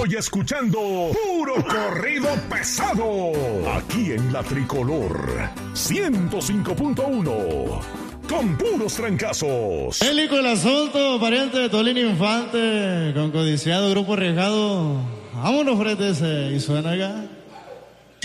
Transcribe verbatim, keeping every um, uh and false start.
bailando y escuchando puro corrido pesado. Aquí en La Tricolor ciento cinco punto uno. Con puros trancazos. Bélico el asunto, pariente de Tolín Infante, con codiciado grupo arriesgado. Vámonos, frente ese, y suena acá.